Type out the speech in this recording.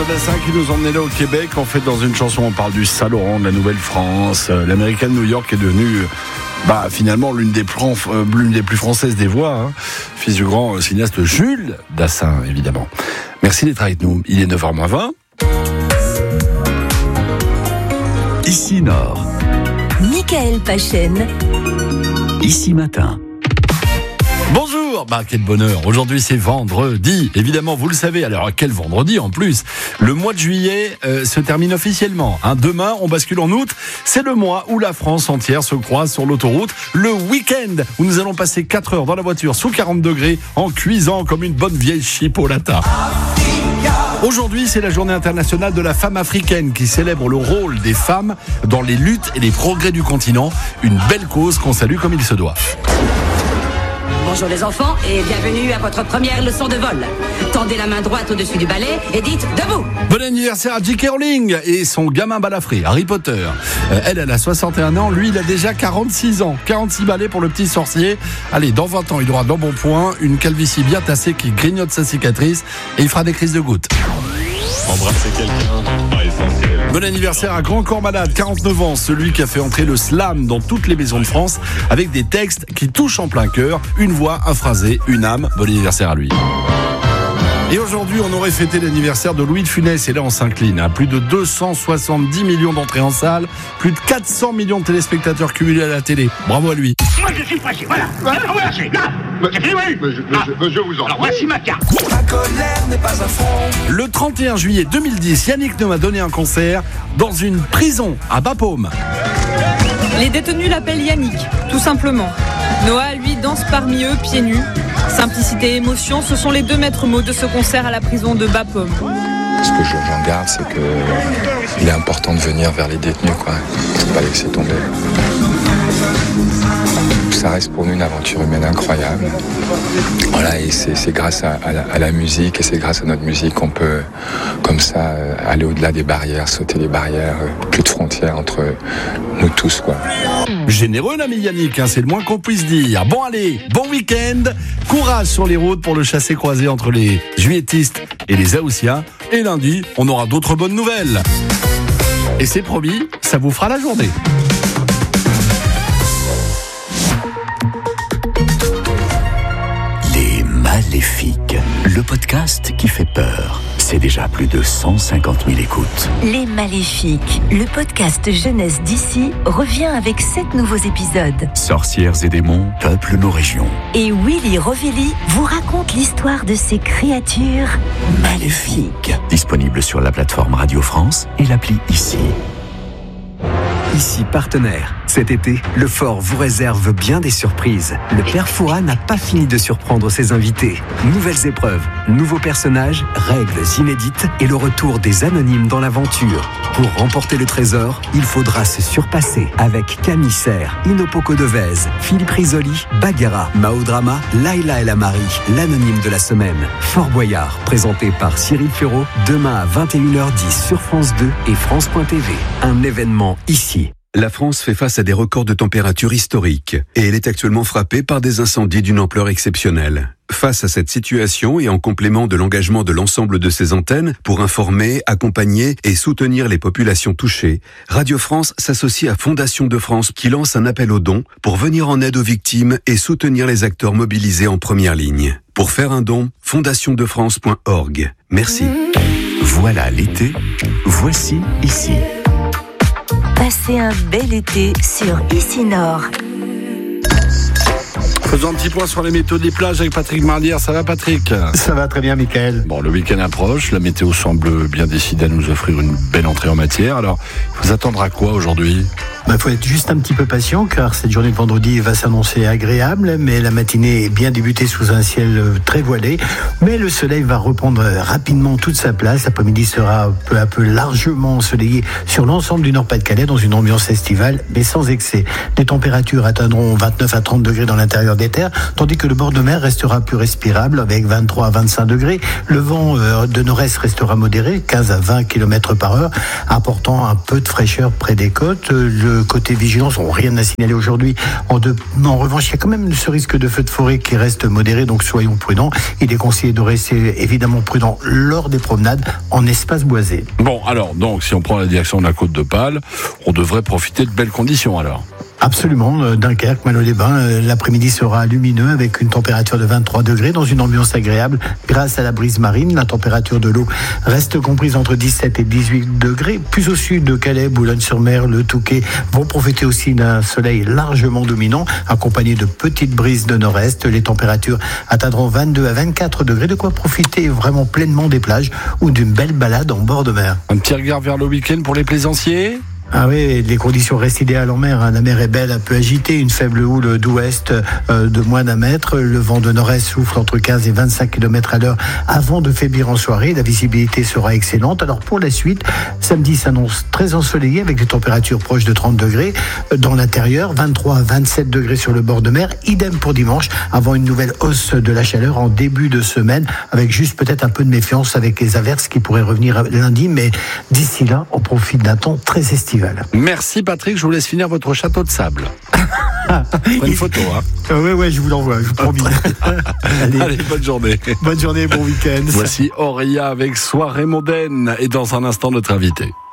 Jodassin qui nous emmenait là au Québec. En fait, dans une chanson, on parle du Saint-Laurent, de la Nouvelle-France. L'américaine New York est devenue finalement l'une des plus françaises des voix, hein. Fils du grand cinéaste Jules Dassin, évidemment. Merci d'être avec nous. Il est 9h-20. Ici Nord. Michael Pachen. Ici Matin. Bonjour, quel bonheur. Aujourd'hui c'est vendredi. Évidemment, vous le savez. Alors quel vendredi en plus. Le mois de juillet se termine officiellement. Demain, on bascule en août. C'est le mois où la France entière se croise sur l'autoroute. Le week-end où nous allons passer 4 heures dans la voiture sous 40 degrés en cuisant comme une bonne vieille chipolata. Aujourd'hui, c'est la journée internationale de la femme africaine qui célèbre le rôle des femmes dans les luttes et les progrès du continent. Une belle cause qu'on salue comme il se doit. Bonjour les enfants et bienvenue à votre première leçon de vol. Tendez la main droite au-dessus du balai et dites debout. Bon anniversaire à J.K. Rowling et son gamin balafré, Harry Potter. Elle a 61 ans, lui il a déjà 46 ans. 46 balais pour le petit sorcier. Allez, dans 20 ans, il aura d'embonpoint une calvitie bien tassée qui grignote sa cicatrice et il fera des crises de gouttes. Embrasser quelqu'un, pas essentiel. Bon anniversaire à Grand Corps Malade, 49 ans, celui qui a fait entrer le slam dans toutes les maisons de France avec des textes qui touchent en plein cœur, une voix, un phrasé, une âme. Bon anniversaire à lui. Et aujourd'hui, on aurait fêté l'anniversaire de Louis de Funès, et là on s'incline. Plus de 270 millions d'entrées en salle, plus de 400 millions de téléspectateurs cumulés à la télé. Bravo à lui. Moi je suis pressé, voilà. Alors voilà, c'est là. C'est fini, oui. Je vous en. Alors voici ma carte. Ma colère n'est pas un front. Le 31 juillet 2010, Yannick Noah a donné un concert dans une prison à Bapaume. Les détenus l'appellent Yannick, tout simplement. Noah, lui, danse parmi eux, pieds nus. Simplicité et émotion, ce sont les deux maîtres mots de ce concert à la prison de Bapaume. Ce que j'en garde, c'est que il est important de venir vers les détenus, quoi. Faut pas laisser tomber. Ça reste pour nous une aventure humaine incroyable. Voilà, et c'est grâce à la musique et c'est grâce à notre musique qu'on peut, comme ça, aller au-delà des barrières, sauter les barrières, plus de frontières entre nous tous, quoi. Généreux l'ami Yannick, c'est le moins qu'on puisse dire. Bon allez, bon week-end, courage sur les routes pour le chassé-croisé entre les juilletistes et les haussiens. Et lundi, on aura d'autres bonnes nouvelles. Et c'est promis, ça vous fera la journée. Les Maléfiques, le podcast qui fait peur. C'est déjà plus de 150 000 écoutes. Les Maléfiques, le podcast jeunesse d'ici, revient avec 7 nouveaux épisodes. Sorcières et démons peuplent nos régions. Et Willy Rovelli vous raconte l'histoire de ces créatures maléfiques. Disponible sur la plateforme Radio France et l'appli Ici. Ici partenaire. Cet été, le Fort vous réserve bien des surprises. Le Père Fouras n'a pas fini de surprendre ses invités. Nouvelles épreuves, nouveaux personnages, règles inédites et le retour des anonymes dans l'aventure. Pour remporter le trésor, il faudra se surpasser avec Camille Serre, Inopoko Devez, Philippe Risoli, Bagheera, Mao Drama, Laila El Amari, l'anonyme de la semaine. Fort Boyard, présenté par Cyril Ferraud, demain à 21h10 sur France 2 et France.tv. Un événement ici. La France fait face à des records de température historiques et elle est actuellement frappée par des incendies d'une ampleur exceptionnelle. Face à cette situation et en complément de l'engagement de l'ensemble de ses antennes pour informer, accompagner et soutenir les populations touchées, Radio France s'associe à Fondation de France qui lance un appel aux dons pour venir en aide aux victimes et soutenir les acteurs mobilisés en première ligne. Pour faire un don, fondationdefrance.org. Merci. Voilà l'été, voici Ici. Passez un bel été sur Ici Nord. Faisons un petit point sur les météos des plages avec Patrick Marlière. Ça va Patrick ? Ça va très bien Mickaël. Bon, le week-end approche, la météo semble bien décidée à nous offrir une belle entrée en matière. Alors, il faut attendre à quoi aujourd'hui ? Il faut être juste un petit peu patient car cette journée de vendredi va s'annoncer agréable, mais la matinée est bien débutée sous un ciel très voilé. Mais le soleil va reprendre rapidement toute sa place. L'après-midi sera peu à peu largement ensoleillé sur l'ensemble du Nord-Pas-de-Calais dans une ambiance estivale, mais sans excès. Les températures atteindront 29 à 30 degrés dans l'intérieur des des terres, tandis que le bord de mer restera plus respirable avec 23 à 25 degrés. Le vent de nord-est restera modéré, 15 à 20 km par heure, apportant un peu de fraîcheur près des côtes. Le côté vigilance, rien à signaler aujourd'hui. En revanche, il y a quand même ce risque de feu de forêt qui reste modéré, donc soyons prudents. Il est conseillé de rester évidemment prudent lors des promenades en espace boisé. Bon, alors, donc, si on prend la direction de la côte de Pâle, on devrait profiter de belles conditions alors. Absolument, Dunkerque, Malo-les-Bains, l'après-midi sera lumineux avec une température de 23 degrés dans une ambiance agréable grâce à la brise marine. La température de l'eau reste comprise entre 17 et 18 degrés. Plus au sud de Calais, Boulogne-sur-Mer, le Touquet vont profiter aussi d'un soleil largement dominant accompagné de petites brises de nord-est. Les températures atteindront 22 à 24 degrés, de quoi profiter vraiment pleinement des plages ou d'une belle balade en bord de mer. Un petit regard vers le week-end pour les plaisanciers ? Ah oui, les conditions restent idéales en mer. La mer est belle, un peu agitée, une faible houle d'ouest de moins d'un mètre. Le vent de nord-est souffle entre 15 et 25 km à l'heure avant de faiblir en soirée. La visibilité sera excellente. Alors pour la suite, samedi s'annonce très ensoleillé avec des températures proches de 30 degrés. Dans l'intérieur, 23 à 27 degrés sur le bord de mer. Idem pour dimanche, avant une nouvelle hausse de la chaleur en début de semaine, avec juste peut-être un peu de méfiance avec les averses qui pourraient revenir lundi. Mais d'ici là, on profite d'un temps très estival. Merci Patrick, je vous laisse finir votre château de sable. Prenez une photo, hein. Ouais, je vous l'envoie, je vous promets. Allez, bonne journée. Bonne journée, bon week-end. Voici Aurélia avec Soirée mondaine et dans un instant notre invité.